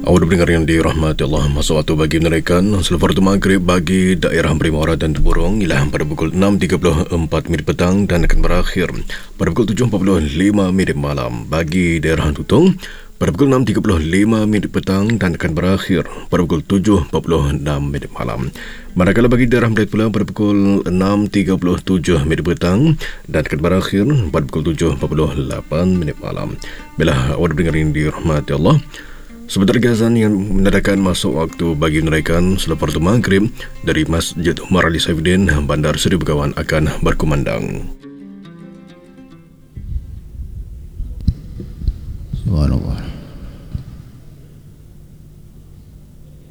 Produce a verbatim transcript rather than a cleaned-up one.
Awal pendengar yang dirahmati Allah, masa waktu bagi menunaikan selepas waktu maghrib bagi daerah Primora dan Temburong ialah pada pukul enam tiga puluh empat minit petang dan akan berakhir pada pukul tujuh empat puluh lima minit malam. Bagi daerah Tutong pada pukul enam tiga puluh lima minit petang dan akan berakhir pada pukul tujuh empat puluh enam minit malam. Manakala bagi daerah Melayu pula pada pukul enam tiga puluh tujuh minit petang dan akan berakhir pada pukul tujuh empat puluh lapan minit malam. Bila awal pendengar yang dirahmati Allah, sebentar lagi azan yang menandakan masuk waktu bagi menunaikan selepas waktu maghrib dari Masjid Umar Ali Saifuddin, Bandar Seri Begawan akan berkumandang. Subhanallah.